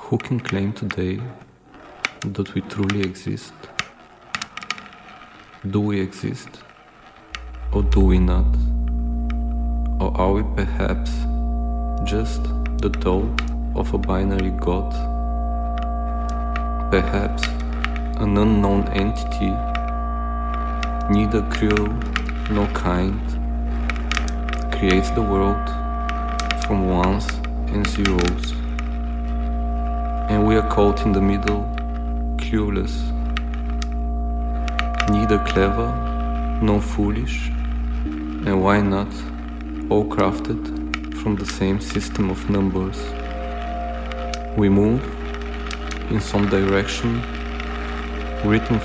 Who can claim today that we truly exist? Do we exist, or do we not? Or are we perhaps just the thought of a binary god? Perhaps an unknown entity, neither cruel nor kind, creates the world from ones and zeros, and we are caught in the middle, clueless, neither clever nor foolish, and why not, all crafted from the same system of numbers. We move in some direction, written